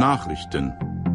Nachrichten.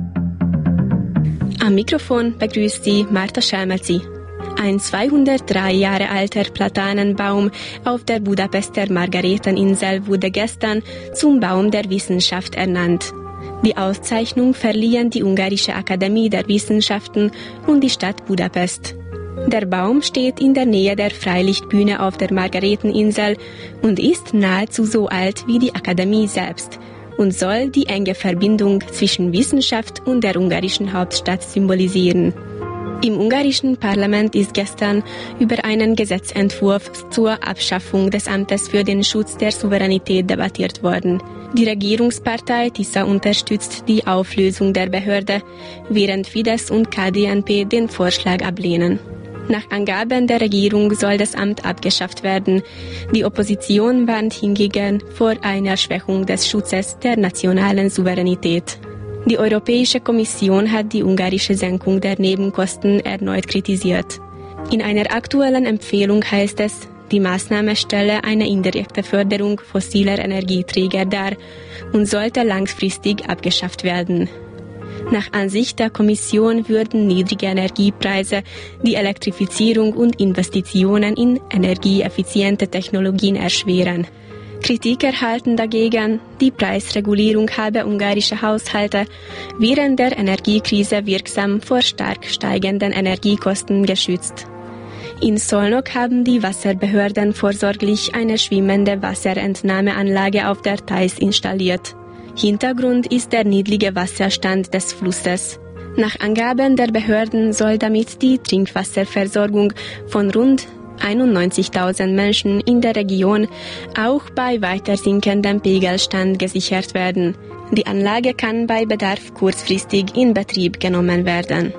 Am Mikrofon begrüßt Sie Marta Schelmelzi. Ein 203 Jahre alter Platanenbaum auf der Budapester Margareteninsel wurde gestern zum Baum der Wissenschaft ernannt. Die Auszeichnung verliehen die Ungarische Akademie der Wissenschaften und die Stadt Budapest. Der Baum steht in der Nähe der Freilichtbühne auf der Margareteninsel und ist nahezu so alt wie die Akademie selbst und soll die enge Verbindung zwischen Wissenschaft und der ungarischen Hauptstadt symbolisieren. Im ungarischen Parlament ist gestern über einen Gesetzentwurf zur Abschaffung des Amtes für den Schutz der Souveränität debattiert worden. Die Regierungspartei TISA unterstützt die Auflösung der Behörde, während Fidesz und KDNP den Vorschlag ablehnen. Nach Angaben der Regierung soll das Amt abgeschafft werden. Die Opposition warnt hingegen vor einer Schwächung des Schutzes der nationalen Souveränität. Die Europäische Kommission hat die ungarische Senkung der Nebenkosten erneut kritisiert. In einer aktuellen Empfehlung heißt es, die Maßnahme stelle eine indirekte Förderung fossiler Energieträger dar und sollte langfristig abgeschafft werden. Nach Ansicht der Kommission würden niedrige Energiepreise die Elektrifizierung und Investitionen in energieeffiziente Technologien erschweren. Kritiker halten dagegen, die Preisregulierung habe ungarische Haushalte während der Energiekrise wirksam vor stark steigenden Energiekosten geschützt. In Szolnok haben die Wasserbehörden vorsorglich eine schwimmende Wasserentnahmeanlage auf der Theiß installiert. Hintergrund ist der niedrige Wasserstand des Flusses. Nach Angaben der Behörden soll damit die Trinkwasserversorgung von rund 91.000 Menschen in der Region auch bei weiter sinkendem Pegelstand gesichert werden. Die Anlage kann bei Bedarf kurzfristig in Betrieb genommen werden.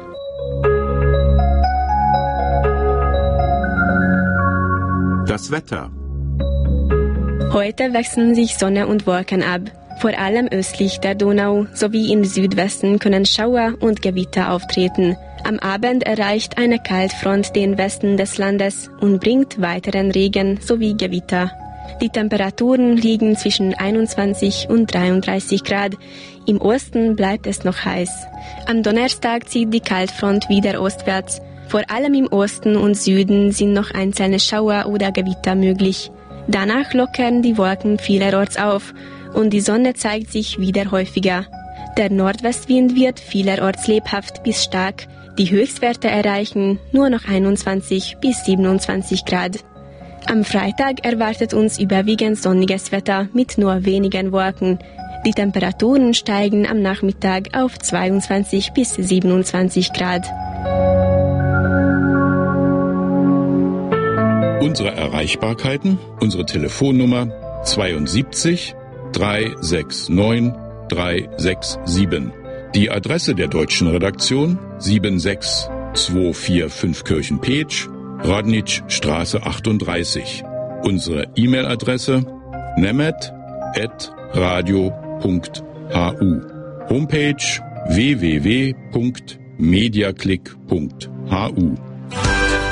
Das Wetter. Heute wechseln sich Sonne und Wolken ab. Vor allem östlich der Donau sowie im Südwesten können Schauer und Gewitter auftreten. Am Abend erreicht eine Kaltfront den Westen des Landes und bringt weiteren Regen sowie Gewitter. Die Temperaturen liegen zwischen 21 und 33 Grad. Im Osten bleibt es noch heiß. Am Donnerstag zieht die Kaltfront wieder ostwärts. Vor allem im Osten und Süden sind noch einzelne Schauer oder Gewitter möglich. Danach lockern die Wolken vielerorts auf und die Sonne zeigt sich wieder häufiger. Der Nordwestwind wird vielerorts lebhaft bis stark. Die Höchstwerte erreichen nur noch 21 bis 27 Grad. Am Freitag erwartet uns überwiegend sonniges Wetter mit nur wenigen Wolken. Die Temperaturen steigen am Nachmittag auf 22 bis 27 Grad. Unsere Erreichbarkeiten, unsere Telefonnummer 72 369 367. Die Adresse der deutschen Redaktion 76245 Kirchen-Petsch, Radničstraße 38. Unsere E-Mail-Adresse nemet@radio.hu. Homepage www.mediaclick.hu.